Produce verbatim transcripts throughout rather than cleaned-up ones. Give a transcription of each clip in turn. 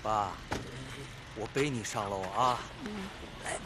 爸，我背你上楼啊。 哎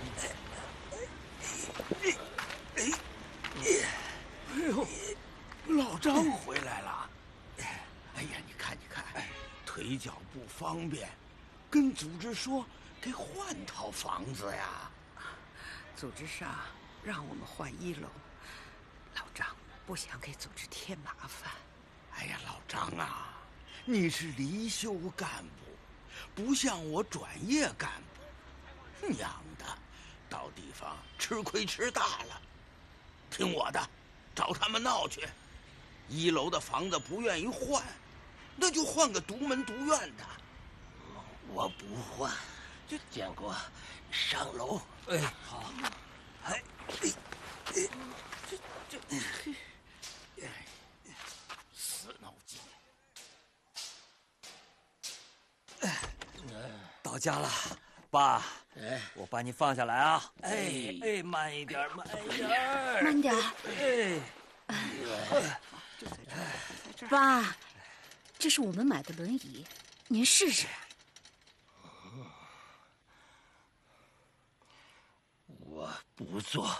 哎呦，老张回来了。哎呀，你看你看，腿脚不方便，跟组织说给换套房子呀。 组织上让我们换一楼，老张不想给组织添麻烦。 哎呀，老张啊，你是离休干部，不像我转业干部，娘的，到地方吃亏吃大了。听我的，找他们闹去。一楼的房子不愿意换，那就换个独门独院的。 我不换，就建国上楼。 哎，好。哎，哎，哎， 这这，死脑筋。 到家了，爸。 哎， 我把你放下来啊！哎哎，慢一点，慢一点， 慢点。 哎， 爸，这是我们买的轮椅，您试试。 我不坐。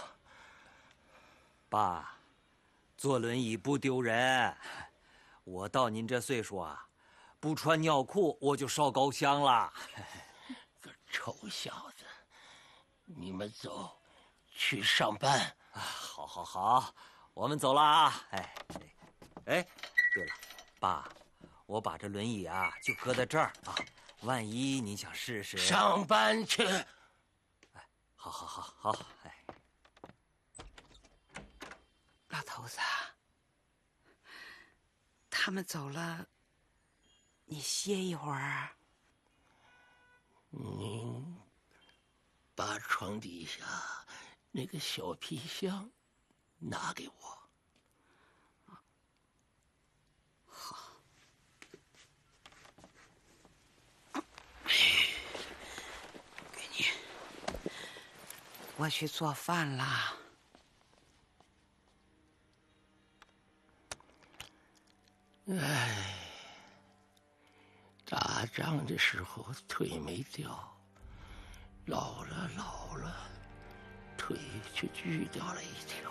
爸，坐轮椅不丢人。我到您这岁数啊，不穿尿裤我就烧高香了。 个臭小子，你们走，去上班。 啊，好，好，好，我们走了啊！哎，哎，对了，爸，我把这轮椅啊就搁在这儿啊，万一您想试试。 上班去。 哎，好，好，好，好，哎。 老头子，他们走了，你歇一会儿。 您把床底下那个小皮箱拿给我。 好。给你。我去做饭啦。 哎，打仗的时候腿没掉，老了老了，腿却锯掉了一条。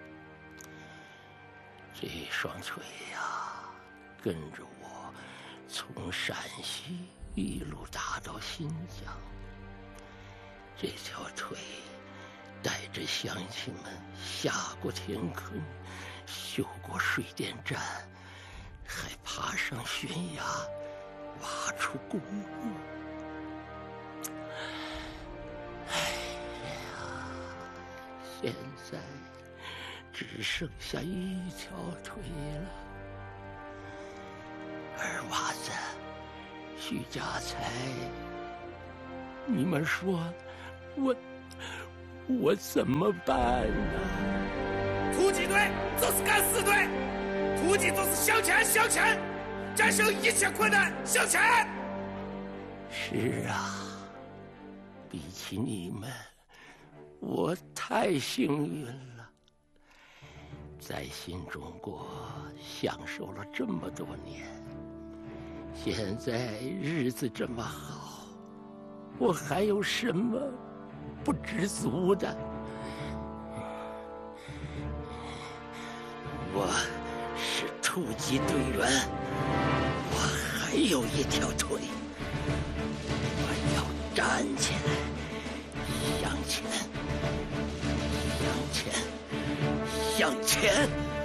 这双腿呀，跟着我从陕西一路打到新疆。这条腿带着乡亲们下过田坑，修过水电站，还爬上悬崖，挖出公路。哎呀，现在只剩下一条腿了。二娃子，徐家财，你们说我我怎么办呢？ 突击队就是敢死队，突击就是向前向前，战胜一切困难向前。 是啊，比起你们，我太幸运了，在新中国享受了这么多年，现在日子这么好，我还有什么不知足的？我是突击队员，我还有一条腿，我要站起来，向前，向前，向前。